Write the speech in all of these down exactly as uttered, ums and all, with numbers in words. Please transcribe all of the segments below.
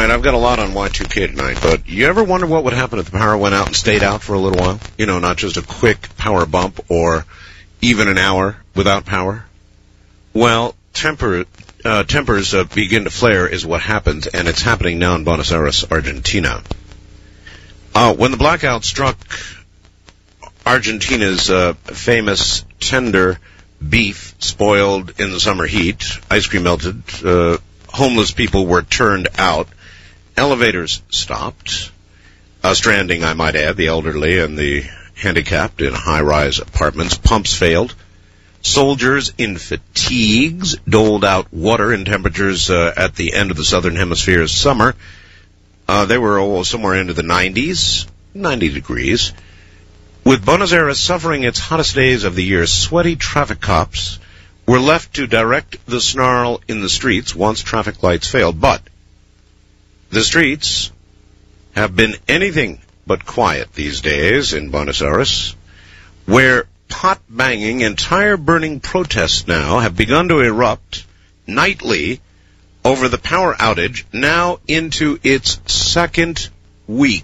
right, I've got a lot on Y two K tonight, but you ever wonder what would happen if the power went out and stayed out for a little while? You know, not just a quick power bump or even an hour without power? Well, temper, uh, tempers uh, begin to flare is what happens, and it's happening now in Buenos Aires, Argentina. Uh, when the blackout struck Argentina's uh, famous tender beef spoiled in the summer heat, ice cream melted, uh, homeless people were turned out, elevators stopped, uh, stranding, I might add, the elderly and the handicapped in high-rise apartments, pumps failed, soldiers in fatigues doled out water in temperatures uh, at the end of the southern hemisphere's summer. Uh, they were oh, somewhere into the nineties, ninety degrees. With Buenos Aires suffering its hottest days of the year, sweaty traffic cops were left to direct the snarl in the streets once traffic lights failed. But the streets have been anything but quiet these days in Buenos Aires, where pot-banging and tire-burning protests now have begun to erupt nightly over the power outage, now into its second week.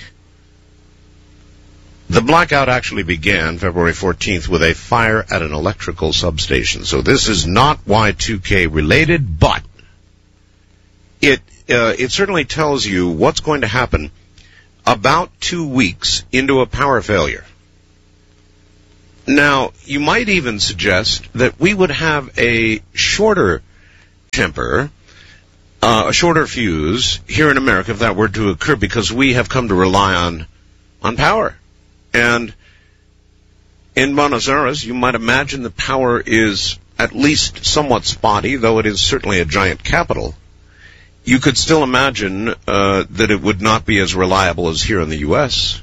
The blackout actually began February fourteenth with a fire at an electrical substation. So this is not Y two K related, but it uh, it certainly tells you what's going to happen about two weeks into a power failure. Now, you might even suggest that we would have a shorter temper, uh, a shorter fuse here in America if that were to occur, because we have come to rely on on power. And in Buenos Aires, you might imagine the power is at least somewhat spotty, though it is certainly a giant capital. You could still imagine uh, that it would not be as reliable as here in the U S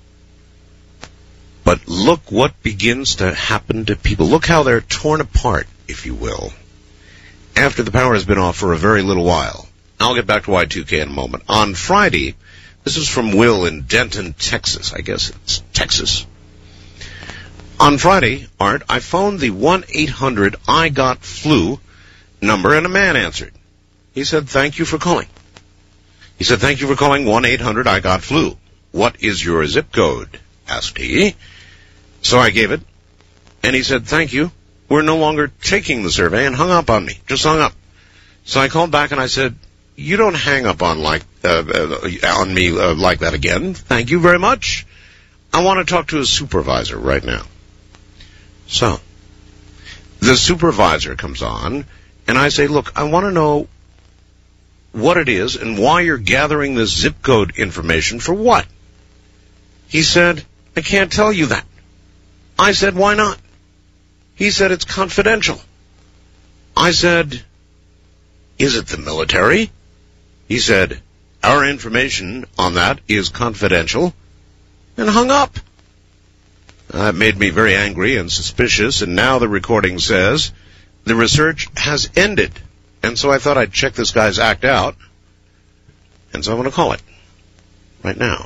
But look what begins to happen to people. Look how they're torn apart, if you will, after the power has been off for a very little while. I'll get back to Y two K in a moment. On Friday, this is from Will in Denton, Texas. I guess it's Texas. On Friday, Art, I phoned the one eight hundred I got flu number, and a man answered. He said, thank you for calling. He said, thank you for calling one eight hundred I got flu. What is your zip code? Asked he. So I gave it, and he said, thank you. We're no longer taking the survey, and hung up on me. Just hung up. So I called back, and I said, you don't hang up on like uh, uh, on me uh, like that again. Thank you very much. I want to talk to a supervisor right now. So the supervisor comes on, and I say, look, I want to know what it is and why you're gathering this zip code information for what? He said, I can't tell you that. I said, why not? He said, it's confidential. I said, is it the military? He said, our information on that is confidential, and hung up. That made me very angry and suspicious, and now the recording says the research has ended. And so I thought I'd check this guy's act out, and so I'm going to call it right now.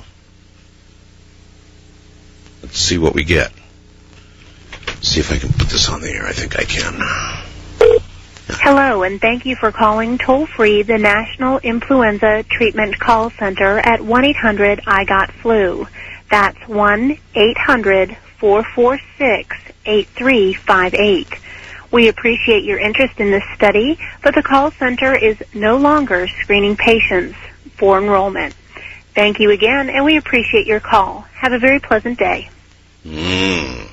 Let's see what we get. Let's see if I can put this on the air. I think I can. Hello, and thank you for calling toll-free the National Influenza Treatment Call Center at one eight hundred I got flu. That's one eight hundred four four six eight three five eight. We appreciate your interest in this study, but the call center is no longer screening patients for enrollment. Thank you again, and we appreciate your call. Have a very pleasant day. Mm.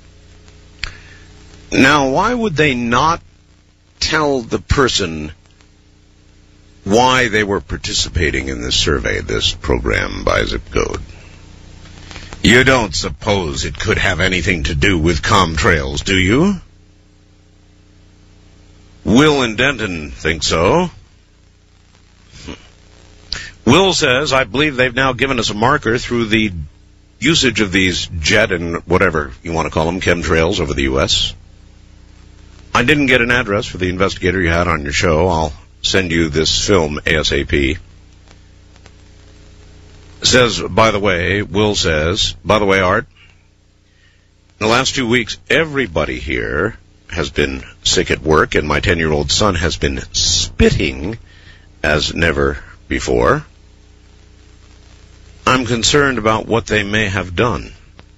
Now, why would they not tell the person why they were participating in this survey, this program by zip code? You don't suppose it could have anything to do with Comtrails, do you? Will in Denton thinks so. Will says, I believe they've now given us a marker through the usage of these jet and whatever you want to call them, chemtrails over the U S I didn't get an address for the investigator you had on your show. I'll send you this film ASAP. Says, by the way, Will says, by the way, Art, in the last two weeks, everybody here has been sick at work, and my ten-year-old son has been spitting as never before. I'm concerned about what they may have done.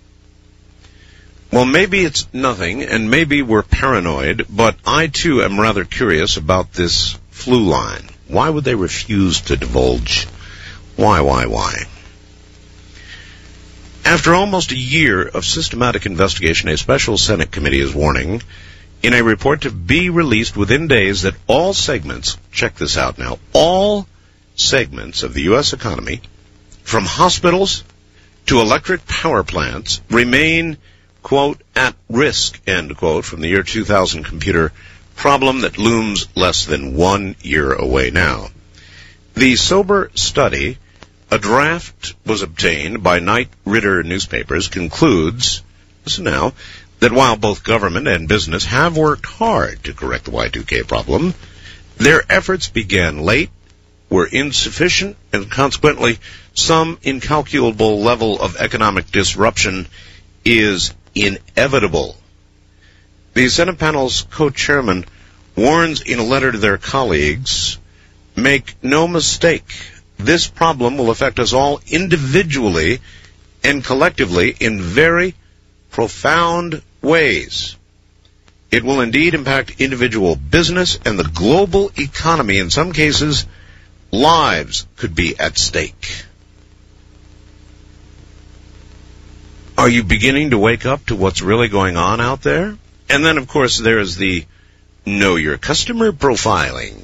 Well, maybe it's nothing, and maybe we're paranoid, but I, too, am rather curious about this flu line. Why would they refuse to divulge? Why, why, why? After almost a year of systematic investigation, a special Senate committee is warning in a report to be released within days that all segments, check this out now, all segments of the U S economy, from hospitals to electric power plants, remain, quote, at risk, end quote, from the year two thousand computer problem that looms less than one year away now. The sober study, a draft was obtained by Knight Ridder newspapers, concludes, listen now, that while both government and business have worked hard to correct the Y two K problem, their efforts began late, were insufficient, and consequently some incalculable level of economic disruption is inevitable. The Senate panel's co-chairman warns in a letter to their colleagues, make no mistake, this problem will affect us all individually and collectively in very profound ways. It will indeed impact individual business and the global economy. In some cases, lives could be at stake. Are you beginning to wake up to what's really going on out there? And then, of course, there's the know your customer profiling.